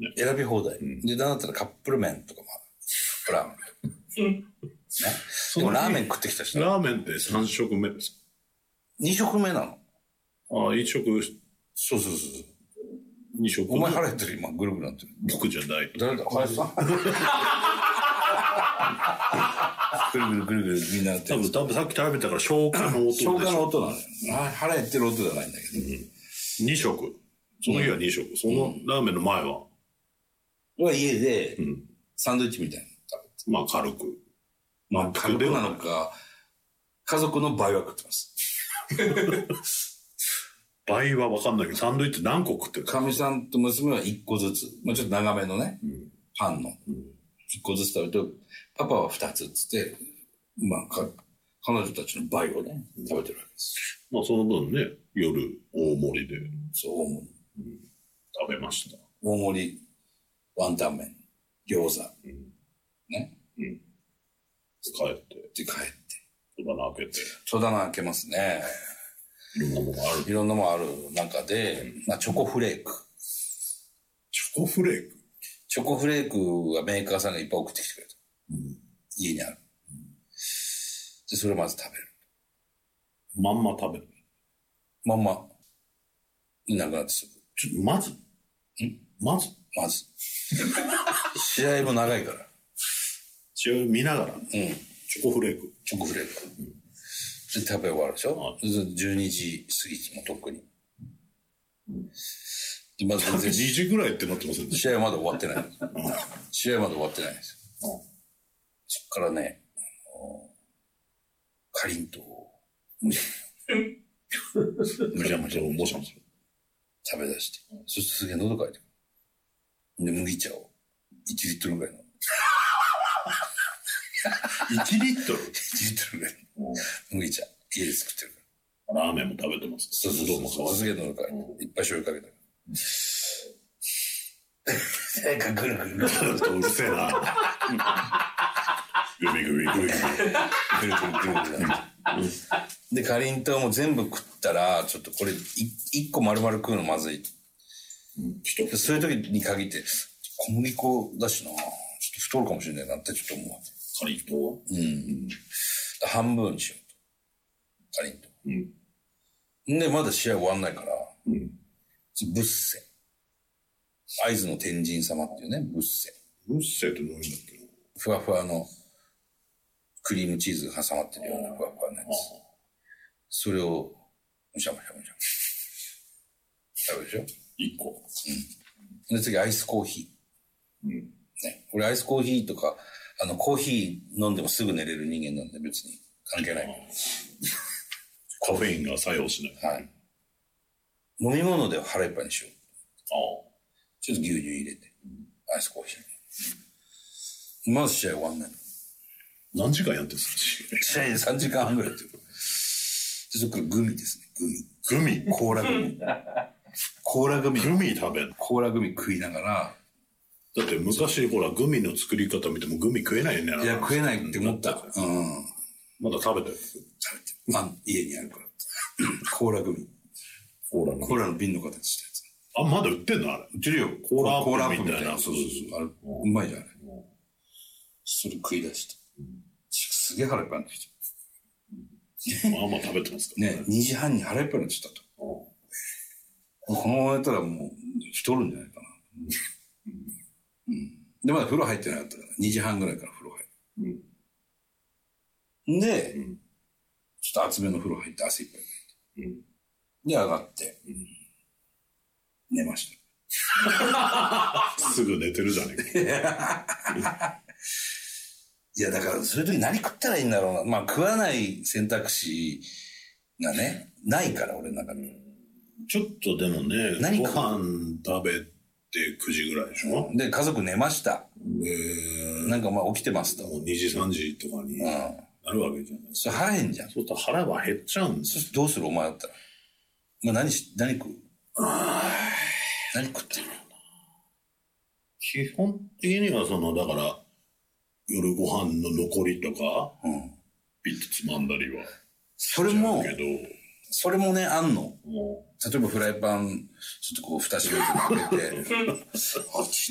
選び放題。で、なんだったらカップル麺とかもある。カップラーメン。ね。でもラーメン食ってきた人。 ラーメンって3食目ですか？ 2 食目なの。 ああ、1食。 そう。 2食。 お前腹減ってる今、ぐるぐるなってる。 僕じゃない。 誰だ、林さん。ぐるぐるみんなやってる。 多分さっき食べたから消化の音でしょ。 消化の音なのよ。腹減ってる音じゃないんだけど。 2食。その日は2食。そのラーメンの前は家で、サンドイッチみたいなの食べて。 まあ軽く。 まあ軽くなのか、家族の倍は食ってます。 倍は分かんないけど、サンドイッチ何個食ってるかみさんと娘は1個ずつ。まあちょっと長めのね、パンの。1個ずつ食べて、パパは2つっつって、まあ彼女たちの倍をね、食べてるわけです。 まあその分ね、夜大盛りで。 そう、大盛り。 食べました。 大盛り、ワンタン麺、餃子。ね。 帰って。 で、帰って。 戸棚開けて。 戸棚開けますね。 いろんなものある。 いろんなものある中で、まあチョコフレーク。 チョコフレーク？ チョコフレークはメーカーさんがいっぱい送ってきてくれた。家にある。で、それをまず食べる。 まんま食べる。 まんま、いなくなってすぐ。 ちょっとまず試合も長いから。 試合見ながら。チョコフレーク。 チョコフレーク。で、食べ終わるでしょ？ 12 時過ぎもとっくに。で、まず全然。 2時ぐらいってなってませんでした？ 試合はまだ終わってない。試合はまだ終わってないんですよ。そっからね、かりんとうむしゃむしゃ食べ出して。そしてすげえ喉かいてくる。で、麦茶を1リットルぐらいの。 1リットル ?1 リットルぐらいの麦茶、家で作ってるから。ラーメンも食べてます。 そう。すげえ喉かいて。いっぱい醤油かけたから。ぐるぐるぐる。 うるせえな。グミ。 ぐるぐる。で、かりんとうも全部食ったら、ちょっとこれ、1個丸々食うのまずい。そういう時に限って、小麦粉だしな、ちょっと太るかもしれないなってちょっと思う。 かりんとう？ 半分にしようと。かりんとう。で、まだ試合終わんないから、ブッセ。会津の天神様っていうね、ブッセ。 ブッセって何だっけ？ ふわふわのクリームチーズが挟まってるようなふわふわなやつ。それを、むしゃむしゃ。食べるでしょ？ 1個。 で、次、アイスコーヒー。ね。俺、アイスコーヒーとか、コーヒー飲んでもすぐ寝れる人間なんで別に関係ない。 カフェインが作用しない。 はい。飲み物では腹いっぱいにしよう。ちょっと牛乳入れて。アイスコーヒー。まず試合終わんないの。 何時間やってんすか？ 試合で3時間半ぐらいやってる。で、そっからグミですね。 グミ？ コーラグミ。コーラグミ食べる？ コーラグミ食いながら。 だって昔ほらグミの作り方見てもグミ食えないよね。 いや、食えないって思った。 まだ食べてる？ 家にあるから。コーラグミ。コーラの瓶の形したやつ。 まだ売ってんのあれ？ 売ってるよ。 コーラアップみたいな。 そう。あれ、うまいじゃない。それ食い出して。すげえ腹いっぱいになってきた。まあまあ食べてますかね。2時半に腹いっぱいになっちゃったと。このままやったらもう太るんじゃないかな。で、まだ風呂入ってなかったから、2時半ぐらいから風呂入る。で、ちょっと厚めの風呂入って汗いっぱいかいて。で、上がって、寝ました。 すぐ寝てるじゃねえか。 いや、だからそういう時何食ったらいいんだろうな。まあ食わない選択肢がね、ないから俺の中に。 ちょっとでもね、ご飯食べて9時ぐらいでしょ？ で、家族寝ました。なんかまあ起きてますと。 もう2時3時とかになるわけじゃない。 それ腹減んじゃん。 そうすると腹は減っちゃうんですよ。 どうするお前だったら。まあ何食う？何食ってる？ 基本的にはだから夜ご飯の残りとか、ピッとつまんだりはそれもね、あんの。例えばフライパン、ちょっとこう蓋閉めて開けて、